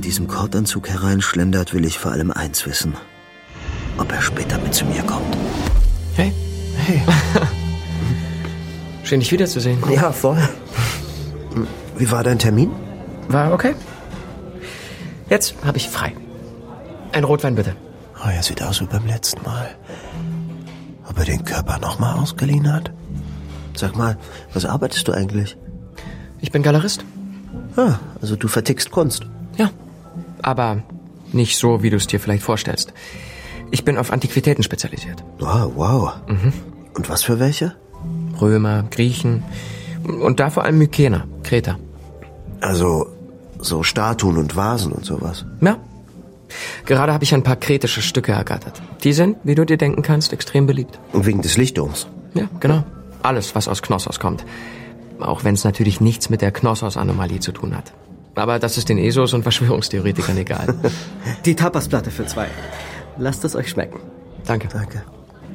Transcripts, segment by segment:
diesem Kordanzug hereinschlendert, will ich vor allem eins wissen. Ob er später mit zu mir kommt. Hey. Schön, dich wiederzusehen. Ja, voll. Wie war dein Termin? War okay. Jetzt habe ich frei. Ein Rotwein, bitte. Oh, er sieht aus wie beim letzten Mal. Ob er den Körper nochmal ausgeliehen hat? Sag mal, was arbeitest du eigentlich? Ich bin Galerist. Ah, also du vertickst Kunst. Ja, aber nicht so, wie du es dir vielleicht vorstellst. Ich bin auf Antiquitäten spezialisiert. Oh, wow. Mhm. Und was für welche? Römer, Griechen und da vor allem Mykener, Kreter. Also so Statuen und Vasen und sowas? Ja. Gerade habe ich ein paar kretische Stücke ergattert. Die sind, wie du dir denken kannst, extrem beliebt. Und wegen des Lichtums? Ja, genau. Alles, was aus Knossos kommt. Auch wenn es natürlich nichts mit der Knossos-Anomalie zu tun hat. Aber das ist den ESOs und Verschwörungstheoretikern egal. Die Tapasplatte für 2. Lasst es euch schmecken. Danke. Danke.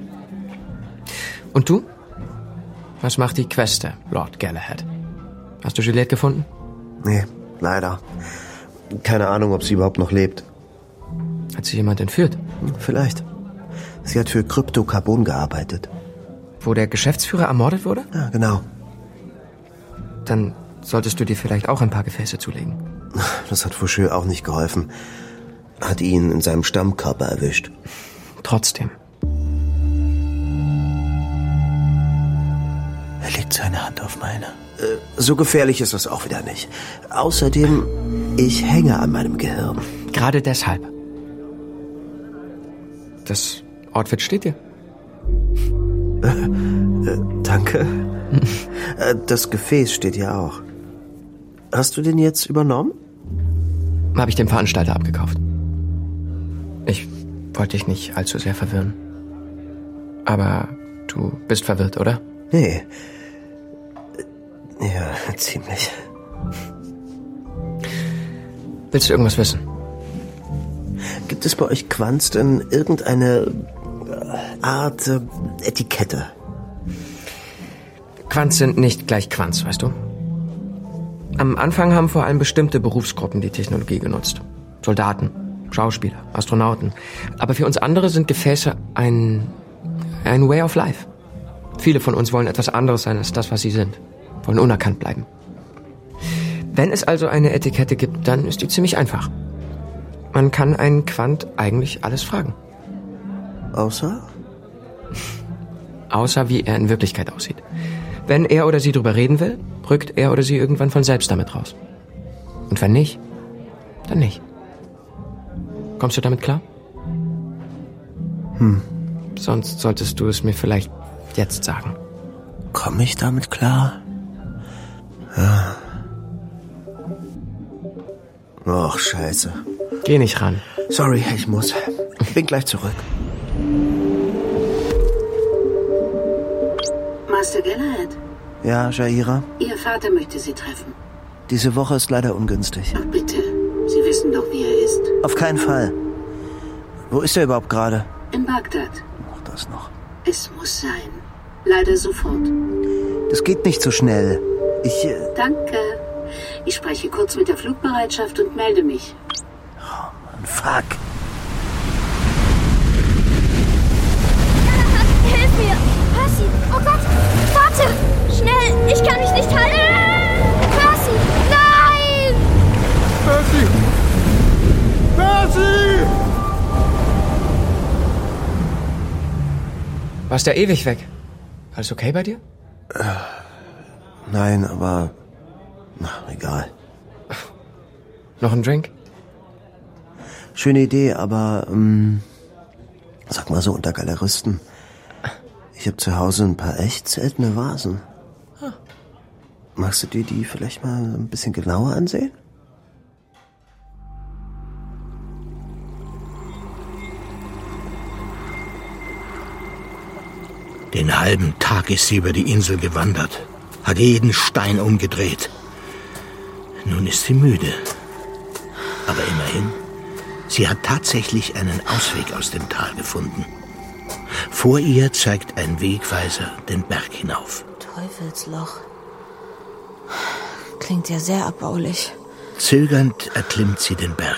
Und du? Was macht die Queste, Lord Galahad? Hast du Juliette gefunden? Nee, leider. Keine Ahnung, ob sie überhaupt noch lebt. Hat sie jemand entführt? Vielleicht. Sie hat für Kryptokarbon gearbeitet. Wo der Geschäftsführer ermordet wurde? Ja, genau. Dann solltest du dir vielleicht auch ein paar Gefäße zulegen. Das hat Fouché auch nicht geholfen. Hat ihn in seinem Stammkörper erwischt. Trotzdem. Er legt seine Hand auf meine. So gefährlich ist das auch wieder nicht. Außerdem, ich hänge an meinem Gehirn. Gerade deshalb. Das Outfit steht dir. Danke. Das Gefäß steht ja auch. Hast du den jetzt übernommen? Habe ich dem Veranstalter abgekauft. Ich wollte dich nicht allzu sehr verwirren. Aber du bist verwirrt, oder? Nee. Ja, ziemlich. Willst du irgendwas wissen? Gibt es bei euch Quants denn irgendeine Art Etikette? Quants sind nicht gleich Quants, weißt du? Am Anfang haben vor allem bestimmte Berufsgruppen die Technologie genutzt. Soldaten, Schauspieler, Astronauten. Aber für uns andere sind Gefäße ein Way of Life. Viele von uns wollen etwas anderes sein als das, was sie sind. Wollen unerkannt bleiben. Wenn es also eine Etikette gibt, dann ist die ziemlich einfach. Man kann einen Quant eigentlich alles fragen. Außer? Außer wie er in Wirklichkeit aussieht. Wenn er oder sie drüber reden will, rückt er oder sie irgendwann von selbst damit raus. Und wenn nicht, dann nicht. Kommst du damit klar? Sonst solltest du es mir vielleicht jetzt sagen. Komme ich damit klar? Ja. Och, scheiße. Geh nicht ran. Sorry, ich muss. Bin gleich zurück. Master Galahad? Ja, Jaira? Ihr Vater möchte Sie treffen. Diese Woche ist leider ungünstig. Ach bitte, Sie wissen doch, wie er ist. Auf keinen Fall. Wo ist er überhaupt gerade? In Bagdad. Ach, das noch. Es muss sein. Leider sofort. Das geht nicht so schnell. Danke. Ich spreche kurz mit der Flugbereitschaft und melde mich. Oh Mann, fuck. Hilf mir! Percy! Oh Gott! Warte! Schnell! Ich kann mich nicht halten! Percy! Nein! Percy! Percy! Warst ja ewig weg. Alles okay bei dir? Nein, aber... Na, egal. Noch ein Drink? Schöne Idee, aber... sag mal so unter Galeristen. Ich habe zu Hause ein paar echt seltene Vasen. Magst du dir die vielleicht mal ein bisschen genauer ansehen? Den halben Tag ist sie über die Insel gewandert, hat jeden Stein umgedreht. Nun ist sie müde. Aber immerhin, sie hat tatsächlich einen Ausweg aus dem Tal gefunden. Vor ihr zeigt ein Wegweiser den Berg hinauf. Teufelsloch. Klingt ja sehr erbaulich. Zögernd erklimmt sie den Berg.